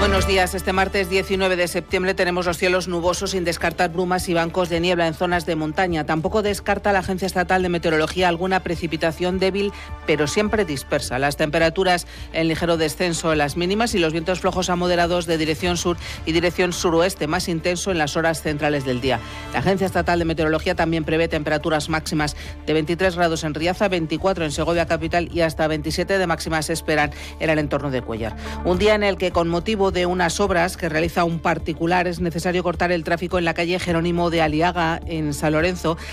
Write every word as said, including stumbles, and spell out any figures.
Buenos días. Este martes diecinueve de septiembre tenemos los cielos nubosos sin descartar brumas y bancos de niebla en zonas de montaña. Tampoco descarta la Agencia Estatal de Meteorología alguna precipitación débil, pero siempre dispersa. Las temperaturas en ligero descenso en las mínimas y los vientos flojos a moderados de dirección sur y dirección suroeste, más intenso en las horas centrales del día. La Agencia Estatal de Meteorología también prevé temperaturas máximas de veintitrés grados en Riaza, veinticuatro en Segovia capital y hasta veintisiete de máximas se esperan en el entorno de Cuéllar. Un día en el que, con motivo de unas obras que realiza un particular, es necesario cortar el tráfico en la calle Jerónimo de Aliaga, en San Lorenzo,